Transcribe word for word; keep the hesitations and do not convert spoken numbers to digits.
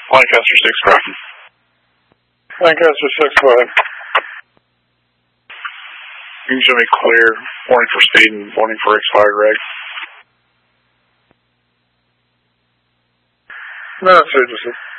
Lancaster six, Crockett. Lancaster six, go ahead. You can show me clear, warning for speed and warning for expired reg. No, sir, just